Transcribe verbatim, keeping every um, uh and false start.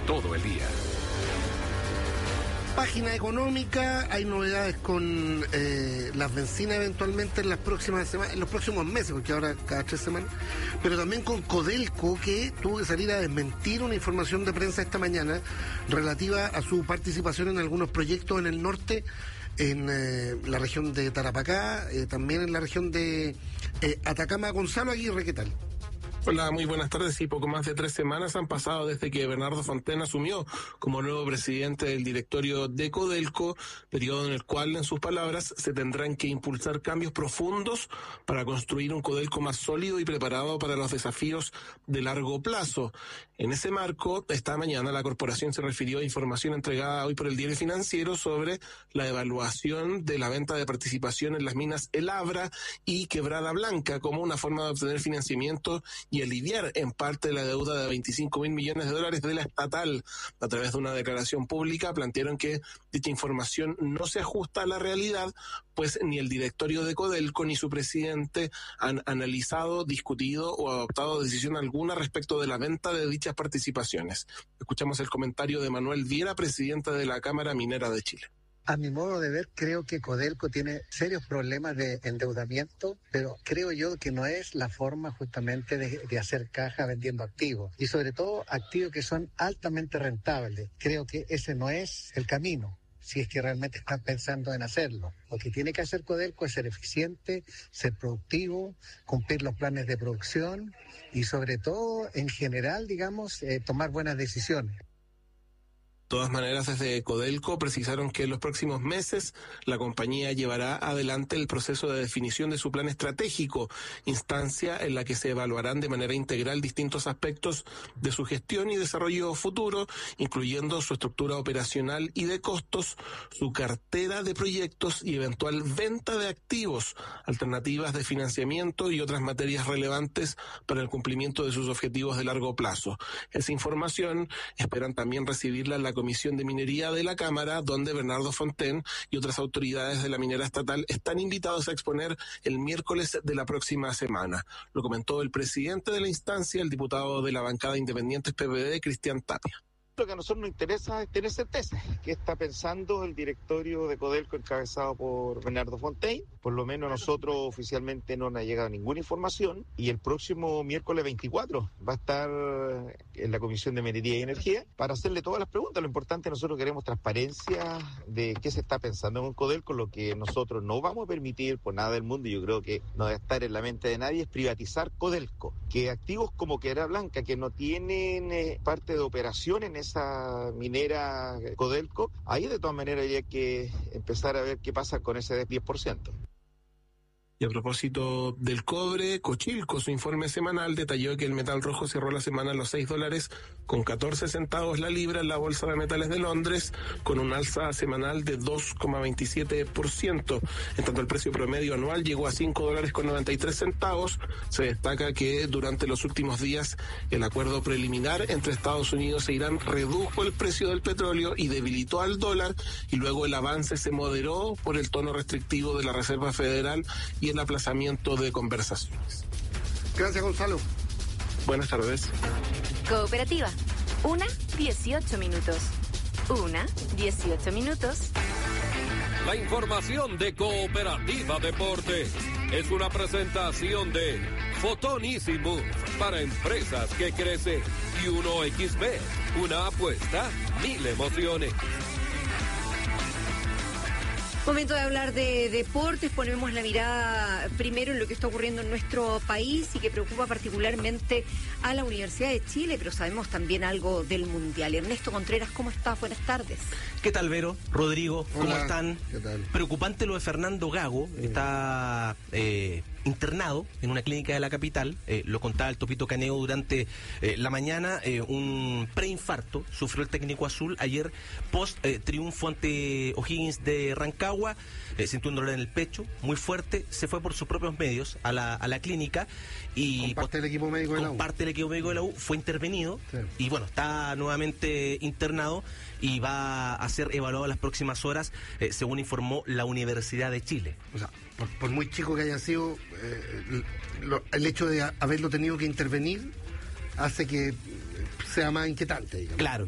todo el día. Página económica, hay novedades con eh, las bencinas eventualmente en las próximas semanas, en los próximos meses, porque ahora cada tres semanas, pero también con Codelco, que tuvo que salir a desmentir una información de prensa esta mañana relativa a su participación en algunos proyectos en el norte, en eh, la región de Tarapacá, eh, también en la región de eh, Atacama. Gonzalo Aguirre, ¿qué tal? Hola, muy buenas tardes. Y poco más de tres semanas han pasado desde que Bernardo Fontaine asumió como nuevo presidente del directorio de Codelco, periodo en el cual, en sus palabras, se tendrán que impulsar cambios profundos para construir un Codelco más sólido y preparado para los desafíos de largo plazo. En ese marco, esta mañana la corporación se refirió a información entregada hoy por el Diario Financiero sobre la evaluación de la venta de participación en las minas El Abra y Quebrada Blanca como una forma de obtener financiamiento y aliviar en parte la deuda de veinticinco mil millones de dólares de la estatal. A través de una declaración pública plantearon que dicha información no se ajusta a la realidad, pues ni el directorio de Codelco ni su presidente han analizado, discutido o adoptado decisión alguna respecto de la venta de dichas participaciones. Escuchamos el comentario de Manuel Viera, presidente de la Cámara Minera de Chile. A mi modo de ver, creo que Codelco tiene serios problemas de endeudamiento, pero creo yo que no es la forma justamente de, de hacer caja vendiendo activos, y sobre todo activos que son altamente rentables. Creo que ese no es el camino, si es que realmente están pensando en hacerlo. Lo que tiene que hacer Codelco es ser eficiente, ser productivo, cumplir los planes de producción y sobre todo, en general, digamos, eh, tomar buenas decisiones. De todas maneras, desde Codelco precisaron que en los próximos meses la compañía llevará adelante el proceso de definición de su plan estratégico, instancia en la que se evaluarán de manera integral distintos aspectos de su gestión y desarrollo futuro, incluyendo su estructura operacional y de costos, su cartera de proyectos y eventual venta de activos, alternativas de financiamiento y otras materias relevantes para el cumplimiento de sus objetivos de largo plazo. Esa información esperan también recibirla en la Comisión de Minería de la Cámara, donde Bernardo Fontaine y otras autoridades de la minera estatal están invitados a exponer el miércoles de la próxima semana. Lo comentó el presidente de la instancia, el diputado de la bancada Independientes P V D, Cristian Tapia. Lo que a nosotros nos interesa es tener certeza. ¿Qué está pensando el directorio de Codelco encabezado por Bernardo Fontaine? Por lo menos nosotros oficialmente no nos ha llegado ninguna información, y el próximo miércoles veinticuatro va a estar en la Comisión de Minería y Energía para hacerle todas las preguntas. Lo importante, nosotros queremos transparencia de qué se está pensando en Codelco. Lo que nosotros no vamos a permitir por nada del mundo, y yo creo que no debe estar en la mente de nadie, es privatizar Codelco. Que activos como Quebrada Blanca, que no tienen eh, parte de operación en esa minera Codelco, ahí de todas maneras hay que empezar a ver qué pasa con ese diez por ciento. Y a propósito del cobre, Cochilco, su informe semanal, detalló que el metal rojo cerró la semana a los seis dólares con catorce centavos la libra en la Bolsa de Metales de Londres, con un alza semanal de dos coma veintisiete por ciento. En tanto, el precio promedio anual llegó a cinco dólares con noventa y tres centavos. Se destaca que durante los últimos días el acuerdo preliminar entre Estados Unidos e Irán redujo el precio del petróleo y debilitó al dólar, y luego el avance se moderó por el tono restrictivo de la Reserva Federal y el aplazamiento de conversaciones. Gracias, Gonzalo. Buenas tardes. Cooperativa. Una, dieciocho minutos. Una, dieciocho minutos. La información de Cooperativa Deporte es una presentación de Fotonissimo para empresas que crecen, y uno equis be, una apuesta, mil emociones. Momento de hablar de deportes. Ponemos la mirada primero en lo que está ocurriendo en nuestro país y que preocupa particularmente a la Universidad de Chile, pero sabemos también algo del Mundial. Ernesto Contreras, ¿cómo estás? Buenas tardes. ¿Qué tal, Vero? Rodrigo, ¿cómo Hola, están? ¿qué tal? Preocupante lo de Fernando Gago. Mm. Está eh, internado en una clínica de la capital. Eh, lo contaba el Topito Caneo durante eh, la mañana. Eh, un preinfarto sufrió el técnico azul ayer post eh, triunfo ante O'Higgins de Rancagua. Eh, sintió un dolor en el pecho muy fuerte, se fue por sus propios medios a la, a la clínica y con parte del equipo médico de la U. Con parte del equipo médico de la U fue intervenido, sí. Y bueno, está nuevamente internado y va a ser evaluado en las próximas horas, eh, según informó la Universidad de Chile. O sea, por, por muy chico que haya sido, eh, lo, el hecho de haberlo tenido que intervenir hace que sea más inquietante, digamos. Claro.